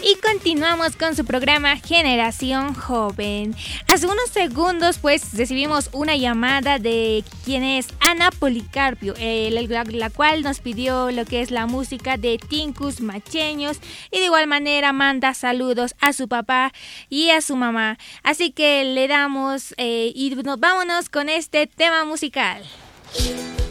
y continuamos con su programa Generación Joven. Hace unos segundos pues recibimos una llamada de quien es Ana Policarpio, la cual nos pidió lo que es la música de Tincus Macheños y de igual manera manda saludos a su papá y a su mamá. Así que le damos y vámonos con este tema musical.